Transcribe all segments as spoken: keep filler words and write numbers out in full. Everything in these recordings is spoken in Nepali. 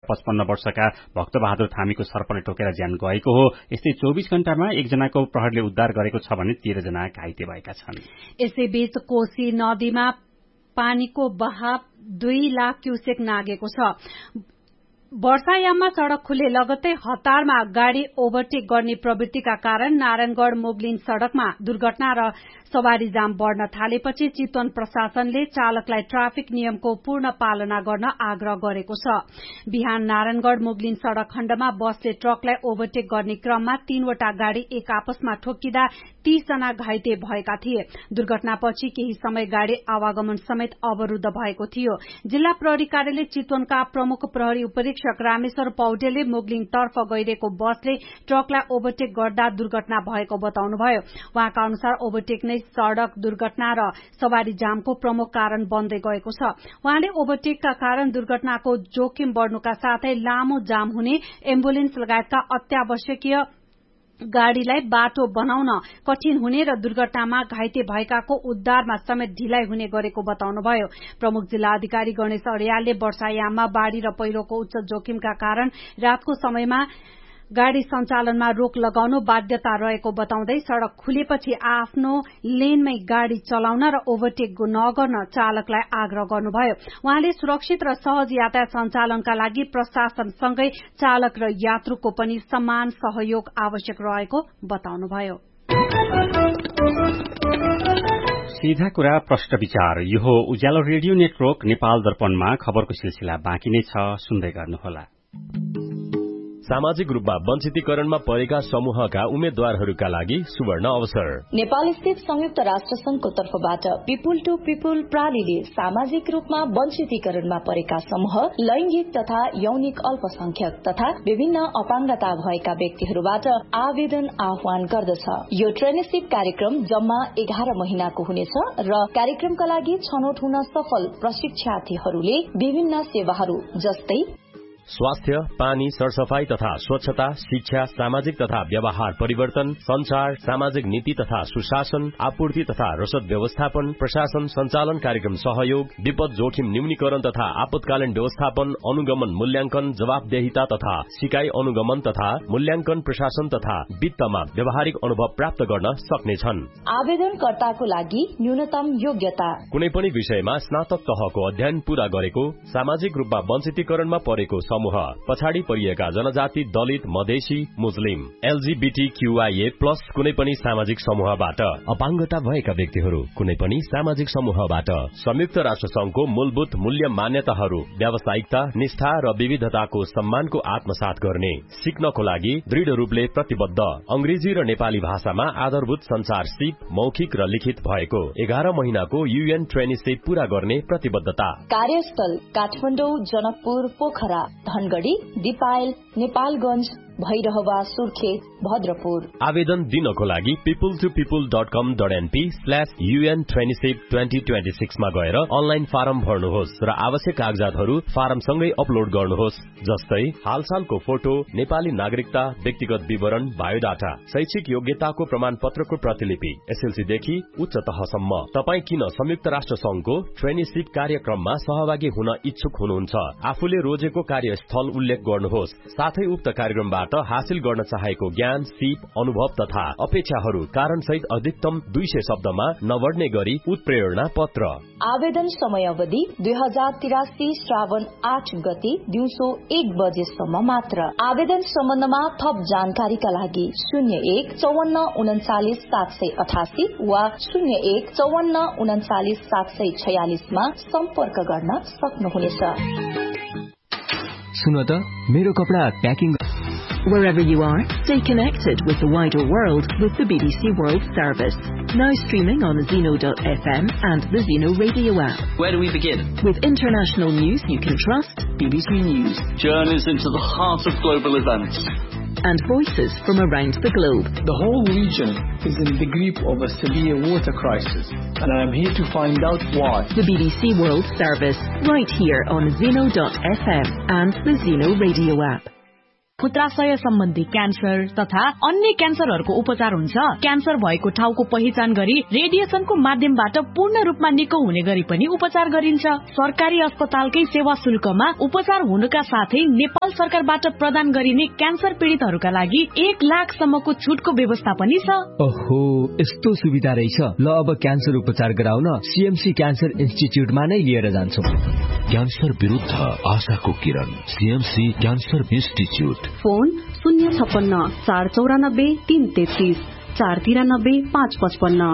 पचपन्न वर्षका भक्तबहादुर थामीको सर्पले टोकेर ज्यान गएको हो। यस्तै चौबीस घण्टामा एकजनाको प्रहरीले उद्धार गरेको छ भने तेह्र जना घाइते भएका छन्। यसैबीच कोशी नदीमा पानीको बहाव दुई लाख क्यूसेक नागेको छ। वर्षायाममा सड़क खुले लगत्तै हतारमा गाड़ी ओभरटेक गर्ने प्रवृत्तिका कारण नारायणगढ़ मोगलिन सड़कमा दुर्घटना र सवारी जाम बढ़न थालेपछि चितवन प्रशासनले चालकलाई ट्राफिक नियमको पूर्ण पालना गर्न आग्रह गरेको छ। बिहान नारायणगढ़ मोगलिन सड़क खण्डमा बसले ट्रकलाई ओभरटेक गर्ने क्रममा तीनवटा गाड़ी एक आपसमा ठोक्किँदा तीस जना घाइते भएका थिए। दुर्घटनापछि केही समय गाड़ी आवागमन समेत अवरूद्ध भएको थियो। जिल्ला प्रहरी कार्यालय चितवनका प्रमुख प्रहरी उपरीक्षक रामेश्वर पौडेलले मोगलिन तर्फ गइरहेको बसले ट्रकलाई ओभरटेक गर्दा दुर्घटना भएको बताउनुभयो। उहाँका अनुसार ओभरटेक नै सड़क दुर्घटना र सवारी जामको प्रमुख कारण बन्दै गएको छ। उहाँले ओभरटेकका कारण दुर्घटनाको जोखिम बढ़नुका साथै लामो जाम हुने, एम्बुलेन्स लगायतका अत्यावश्यकीय गाड़ीलाई बाटो बनाउन कठिन हुने र दुर्घटनामा घाइते भएकाको उद्धारमा समेत ढिलाइ हुने गरेको बताउनुभयो। प्रमुख जिल्ला अधिकारी गणेश अर्यालले वर्षायाममा बाढ़ी र पहिरोको उच्च जोखिमका कारण रातको समयमा गाड़ी सञ्चालनमा रोक लगाउनु बाध्यता रहेको बताउँदै सड़क खुलेपछि आफ्नो लेनमै गाड़ी चलाउन र ओभरटेक नगर्न चालकलाई आग्रह गर्नुभयो। उहाँले सुरक्षित र सहज यातायात सञ्चालनका लागि प्रशासनसँगै चालक र यात्रुको पनि समान सहयोग आवश्यक रहेको बताउनुभयो। सीधा कुरा प्रश्न विचार यो हो उज्यालो रेडियो नेटवर्क नेपाल दर्पणमा खबरको सिलसिला बाँकी नै छ, सुन्दै गर्नुहोला। सामाजिक रूपमा वञ्चितीकरणमा परेका समूहका उम्मेद्वारहरूका लागि सुवर्ण अवसर। नेपाल स्थित संयुक्त राष्ट्र संघको तर्फबाट पिपुल टू पिपुल प्रालीले सामाजिक रूपमा वञ्चितीकरणमा परेका समूह, लैंगिक तथा यौनिक अल्पसंख्यक तथा विभिन्न अपाङ्गता भएका व्यक्तिहरूबाट आवेदन आह्वान गर्दछ। यो ट्रेनिसिप कार्यक्रम जम्मा एघार महिनाको हुनेछ र कार्यक्रमका लागि छनौट हुन सफल प्रशिक्षार्थीहरूले विभिन्न सेवाहरू जस्तै स्वास्थ्य, पानी, सरसफाई तथा स्वच्छता, शिक्षा, सामाजिक तथा व्यवहार परिवर्तन, संचार, सामाजिक नीति तथा सुशासन, आपूर्ति तथा रसद व्यवस्थापन, प्रशासन संचालन कार्यक्रम सहयोग, विपद जोखिम न्यूनीकरण तथा आपतकालीन व्यवस्थापन, अनुगमन मूल्यांकन, जवाबदेहिता तथा सिकाइ अनुगमन तथा मूल्यांकन, प्रशासन तथा वित्तमा व्यावहारिक अनुभव प्राप्त गर्न सक्नेछन्। आवेदनकर्ताको लागि न्यूनतम योग्यता कुनै पनि विषयमा स्नातक तहको अध्ययन पूरा गरेको, सामाजिक रूपमा वञ्चितीकरणमा परेको समूह, पछाडि परिएका जनजाति, दलित, मधेसी, मुस्लिम, एलजीबीटीक्यूआईए प्लस कुनै पनि सामाजिक समूहबाट, अपाङ्गता भएका व्यक्तिहरू कुनै पनि सामाजिक समूहबाट, संयुक्त राष्ट्र संघको मूलभूत मूल्य मान्यताहरू, व्यावसायिकता, निष्ठा र विविधताको सम्मानको आत्मसात गर्ने, सिक्नको लागि दृढ रूपले प्रतिबद्ध, अंग्रेजी र नेपाली भाषामा आधारभूत संचार सिप मौखिक र लिखित भएको एघार महिनाको यूएन ट्रेनिसिप पूरा गर्ने प्रतिबद्धता। कार्यस्थल काठमाडौँ, जनकपुर, पोखरा, धनगढ़ी, दिपायल, नेपालगंज, भैरहवा, सुर्खेत, भद्रपुर। आवेदन दिनको लागि पिपुल टू पिपुल डट कम dot NP slash UN traineeship twenty twenty six मा गएर अनलाइन फारम भर्नुहोस् र आवश्यक कागजातहरू फारमसँगै अपलोड गर्नुहोस्, जस्तै हालसालको फोटो, नेपाली नागरिकता, व्यक्तिगत विवरण, बायोडाटा, शैक्षिक योग्यताको प्रमाण पत्रको प्रतिलिपि, एसएलसीदेखि उच्च तहसम्म। तपाई किन संयुक्त राष्ट्र संघको ट्रेनिसिप कार्यक्रममा सहभागी हुन इच्छुक हुनुहुन्छ? आफूले रोजेको कार्यस्थल उल्लेख गर्नुहोस्, साथै उक्त कार्यक्रमबाट हासिल गर्न चाहेको ज्ञान, सिप, अनुभव तथा अपेक्षाहरू कारण सहित अधिकतम दुई सय शब्दमा नबढ्ने गरी उत्प्रेरणा पत्र। आवेदन समय अवधि दुई हजार तिरासी श्रावण आठ गते दिउँसो एक बजेसम्म मात्र। आवेदन सम्बन्धमा थप जानकारीका लागि शून्य एक चौवन्न उन्चालिस सात सय अठासी वा शून्य एक चौवन्न उन्चालिस सात सय छयालिसमा सम्पर्क गर्न सक्नुहुनेछ। सुन त मेरो कपडा packing. Wherever you are, stay connected with the wider world with the B B C World Service. Now streaming on zeno dot f m and the Zeno radio app. Where do we begin? With international news you can trust, B B C News. Journeys into the heart of global events. And voices from around the globe. The whole region is in the grip of a severe water crisis, and I am here to find out why. The B B C World Service, right here on zeno dot f m and the Zeno radio app. मूत्राशय सम्बन्धी क्यान्सर तथा अन्य क्यान्सरहरूको उपचार हुन्छ। क्यान्सर भएको ठाउँको पहिचान गरी रेडिएसनको माध्यमबाट पूर्ण रूपमा निको हुने गरी पनि उपचार गरिन्छ। सरकारी अस्पतालकै सेवा शुल्कमा उपचार हुनुका साथै नेपाल सरकारबाट प्रदान गरिने क्यान्सर पीड़ितहरूका लागि एक लाख सम्मको छुटको व्यवस्था पनि छ। ओहो, यस्तो सुविधा रहेछ। ल अब क्यान्सर उपचार गराउन सीएमसी क्यान्सर इन्स्टिच्युटमा नै लिएर जान्छौं। क्यान्सर विरुद्ध आशाको किरण, सीएमसी क्यान्सर इन्स्टिच्युट। फोन शून्य छप्पन्न चार चौरानब्बे तीन तेत्तीस चार तिरानब्बे पाँच पचपन्न।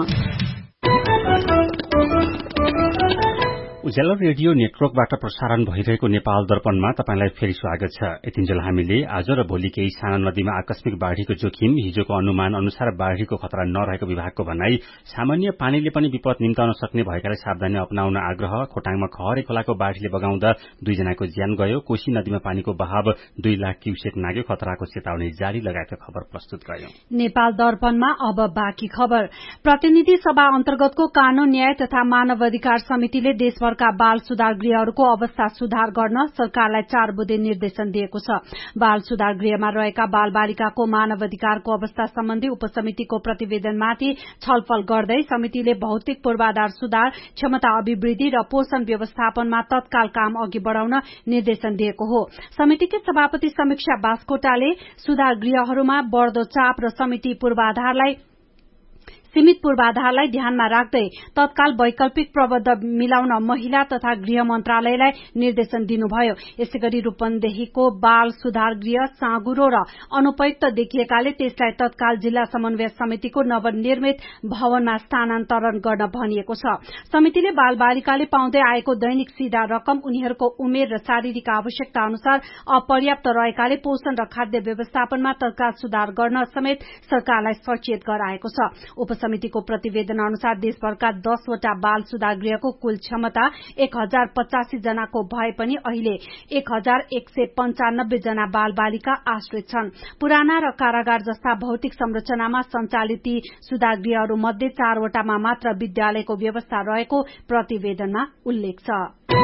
उज्यालो रेडियो नेटवर्कबाट प्रसारण भइरहेको नेपाल दर्पणमा तपाईंलाई फेरि स्वागत छ। यतिन्जेल हामीले आज र भोलि केही साना नदीमा आकस्मिक बाढ़ीको जोखिम, हिजोको अनुमान अनुसार बाढ़ीको खतरा नरहेको विभागको भनाई, सामान्य पानीले पनि विपद निम्ताउन सक्ने भएकाले सावधानी अपनाउन आग्रह, खोटाङमा खहरे खोलाको बाढ़ीले बगाउँदा दुईजनाको ज्यान गयो, कोशी नदीमा पानीको बहाव दुई लाख क्युसेक नाग्यो, खतराको चेतावनी जारी लगायतका खबर प्रस्तुत गर्यो। नेपाल दर्पणमा अब बाँकी खबर। प्रतिनिधि सभा अन्तर्गतको कानून न्याय तथा मानव अधिकार समितिले देशभर का बाल सुधार गृहहरूको अवस्था सुधार गर्न सरकारलाई चार बुँदे निर्देशन दिएको छ। बाल सुधार गृहमा रहेका बाल बालिकाको मानव अधिकारको अवस्था सम्बन्धी उपसमितिको प्रतिवेदनमाथि छलफल गर्दै समितिले भौतिक पूर्वाधार सुधार, क्षमता अभिवृद्धि र पोषण व्यवस्थापनमा तत्काल काम अघि बढ़ाउन निर्देशन दिएको हो। समितिका सभापति समीक्षा बास्कोटाले सुधार गृहहरूमा बढ़दो चाप र समिति पूर्वाधारलाई सीमित पूर्वाधारलाई ध्यानमा राख्दै तत्काल वैकल्पिक प्रबन्ध मिलाउन महिला तथा गृह मन्त्रालयलाई निर्देशन दिनुभयो। यसैगरी रूपन्देहीको बाल सुधार गृह साँगुरो र अनुपयुक्त देखिएकाले त्यसलाई तत्काल जिल्ला समन्वय समितिको नवनिर्मित भवनमा स्थानान्तरण गर्न भनिएको छ। समितिले बाल बालिकाले पाउँदै आएको दैनिक सीधा रकम, उनीहरूको उमेर र शारीरिक आवश्यकता अनुसार अपर्याप्त रहेकाले पोषण र खाद्य व्यवस्थापनमा तत्काल सुधार गर्न समेत सरकारलाई सचेत गराएको छ। समितिको प्रतिवेदन अनुसार देशभरका दसवटा बाल सुधार गृहको कुल क्षमता एक हजार पचासी जनाको भए पनि अहिले एक हजार एक सय पञ्चानब्बे जना बाल बालिका आश्रित छन्। पुराना र कारागार जस्ता भौतिक संरचनामा संचालित यी सुधार गृहहरू मध्ये चारवटामा मात्र विद्यालयको व्यवस्था रहेको प्रतिवेदनमा उल्लेख छ।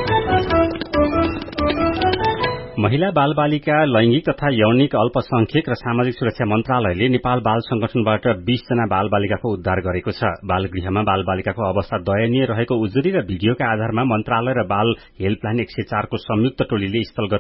महिला बाल बालिका, लैंगिक तथा यौनिक अल्पसंख्यक र सामाजिक सुरक्षा मन्त्रालयले नेपाल बाल संगठनबाट बीस जना बाल बालिकाको उद्धार गरेको छ। बाल गृहमा बाल बालिकाको अवस्था दयनीय रहेको उजुरी र भिडियोका आधारमा मन्त्रालय र बाल हेल्पलाइन एक सय चार को संयुक्त टोलीले स्थलगत